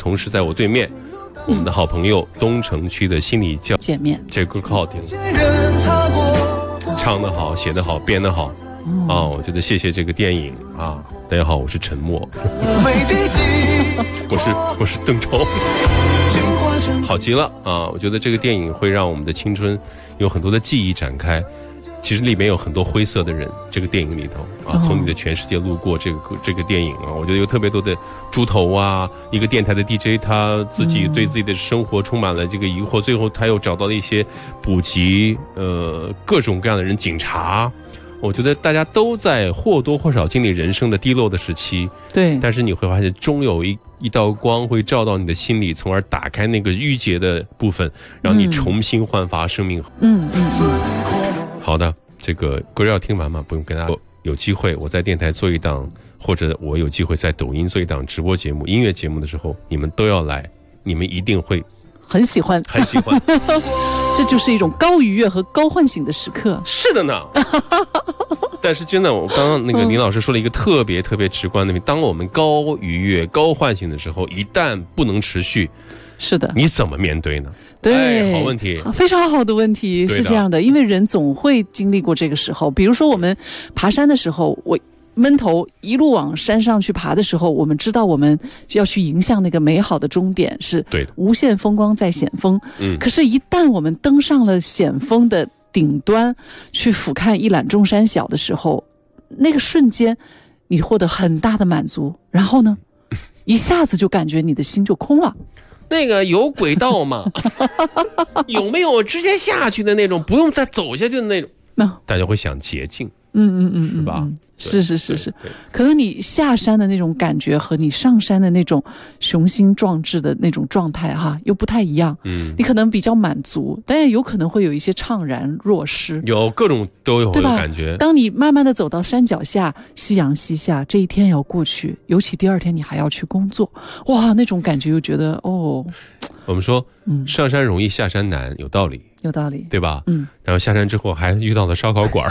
同时在我对面，我们的好朋友东城区的心理教见面， 这歌可好听，唱得好，写得好，编得好。我觉得谢谢这个电影啊！大家好，我是陈默，我是邓超，好极了啊！我觉得这个电影会让我们的青春有很多的记忆展开。其实里面有很多灰色的人，这个电影里头啊，从你的全世界路过这个电影啊，我觉得有特别多的猪头啊，一个电台的 DJ 他自己对自己的生活充满了这个疑惑，最后他又找到了一些补给，各种各样的人，警察。我觉得大家都在或多或少经历人生的低落的时期， 对， 但是你会发现终有一道光会照到你的心里，从而打开那个郁结的部分，让你重新焕发生命。好的，这个歌要听完吗？不用跟大家有机会我在电台做一档，或者我有机会在抖音做一档直播节目、音乐节目的时候，你们都要来，你们一定会很喜欢。这就是一种高愉悦和高唤醒的时刻。 是的呢。但是真的，我刚刚那个林老师说了一个特别特别直观的，当我们高愉悦、高唤醒的时候，一旦不能持续， 是的， 你怎么面对呢？ 对， 好问题， 非常好的问题。是这样的，因为人总会经历过这个时候。比如说我们爬山的时候，我闷头一路往山上去爬的时候，我们知道我们要去迎向那个美好的终点，是无限风光在险峰。可是一旦我们登上了险峰的顶端，去俯瞰一览众山小的时候，那个瞬间你获得很大的满足，然后呢一下子就感觉你的心就空了。 那个有轨道吗？有没有直接下去的那种，不用再走下去的那种？大家会想捷径。是吧？ 是，可能你下山的那种感觉和你上山的那种雄心壮志的那种状态又不太一样。你可能比较满足，但也有可能会有一些怅然若失， 有各种都有感觉。 当你慢慢的走到山脚下，夕阳西下，这一天要过去，尤其第二天你还要去工作，哇，那种感觉又觉得我们说上山容易下山难，有道理，对吧？然后下山之后还遇到了烧烤馆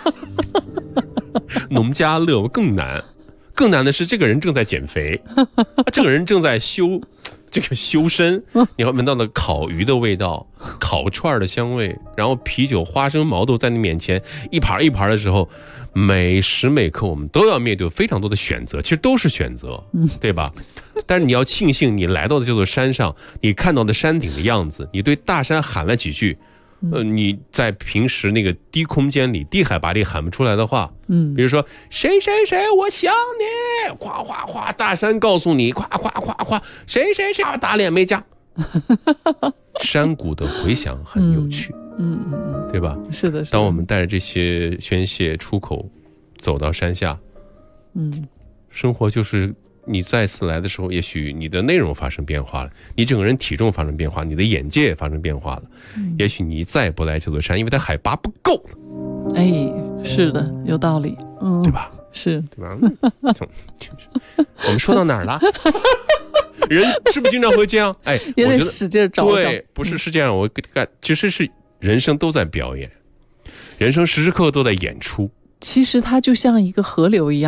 农家乐更难的是这个人正在减肥，这个人正在修身，你会闻到了烤鱼的味道，烤串的香味，然后啤酒、花生、毛豆在你面前一盘一盘的时候，每时每刻我们都要面对非常多的选择，其实都是选择，对吧？但是你要庆幸你来到的这座山上，你看到的山顶的样子，你对大山喊了几句你在平时那个低空间里、低海拔里喊不出来的话，比如说谁谁谁我想你，夸夸夸，大山告诉你，夸夸夸夸，谁谁谁打脸没加。山谷的回响很有趣，对吧？ 是的。 当我们带着这些宣泄出口走到山下，生活就是你再次来的时候，也许你的内容发生变化了，你整个人体重发生变化，你的眼界也发生变化了。也许你再也不来这座山，因为它海拔不够。 是的，有道理， 对吧？ 是， 对吧？我们说到哪儿了？人是不是经常会这样？ 也得使劲找。 对，不是这样。我其实是人生都在表演，人生时时刻刻都在演出。 其实它就像一个河流一样。